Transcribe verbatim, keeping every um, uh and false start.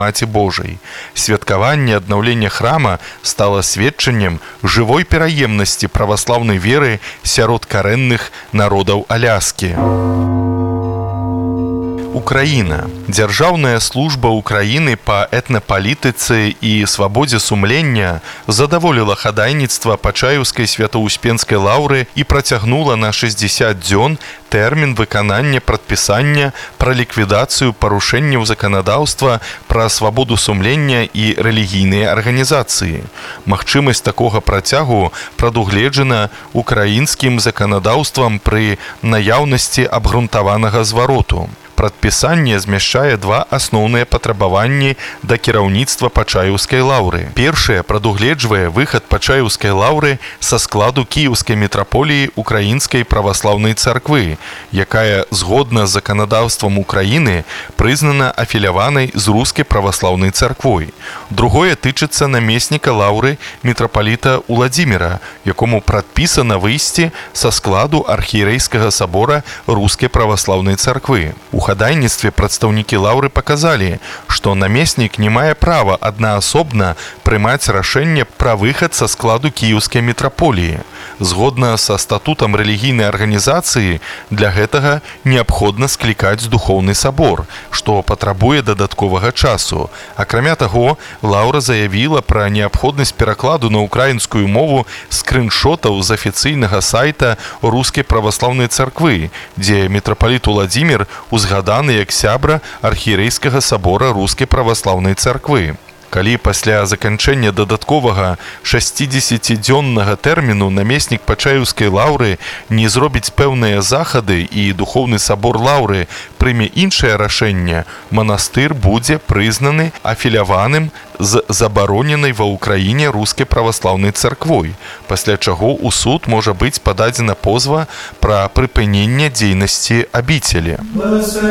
Маці Божай. Святкаванне аднаўлення храма стала сведчаннем жывой пераемнасці праваслаўнай веры сярод карэнных народаў Аляскі. Украіна. Дзяржаўная служба Украіны па этнапалітыцы і свабодзе сумлення задаволіла хадайніцтва Пачаеўскай святаўспенскай лаўры і працягнула на шэсцьдзесят дзён тэрмін выканання прадпісання пра ліквідацыю парушэнняў заканадаўства пра свабоду сумлення і рэлігійныя арганізацыі. Магчымасць такога працягу прадугледжана украінскім заканадаўствам пры наяўнасці абгрунтаванага звароту. Прадпісанне змяшчае два асноўныя патрабаванні да кіраўніцтва Пачаеўскай лаўры. Першае прадугледжвае выхад Пачаеўскай лаўры са складу Кіеўскай мітраполіі Украінскай праваслаўнай царквы, якая згодна з заканадаўствам Украіны прызнана афіляванай з рускай праваслаўнай царквой. Другое тычыцца намесніка лаўры мітрапаліта Уладзіміра, якому прадпісана выйсці са складу архієрэйскага сабора рускай праваслаўнай царквы. У хадайніцтве прадстаўнікі лаўры паказалі, што намеснік не мае права аднаасобна прымаць рашэнне пра выхад са складу Кіеўскай мітраполіі. Згодна са статутам рэлігійнай арганізацыі, для гэтага неабходна склікаць духоўны сабор, што патрабуе дадатковага часу. Акрамя таго, лаўра заявіла пра неабходнасць перакладу на украінскую мову скрыншотаў з афіцыйнага сайта рускай праваслаўнай царквы, дзе мітрапаліт Уладзімір узгаданы як сябра архієрэйскага сабора рускай праваслаўнай царквы. Калі пасля заканчэння дадатковага шэсцідзесяцідзённага тэрміну намеснік Пачаеўскай лаўры не зробіць пэўныя захады і духоўны сабор лаўры прыме іншае рашэнне, манастыр будзе прызнаны афіляваным з забароненай ва ўкраіне рускай праваслаўнай царквой, пасля чаго ў суд можа быць пададзена позва пра прыпыненне дзейнасці абіцелі.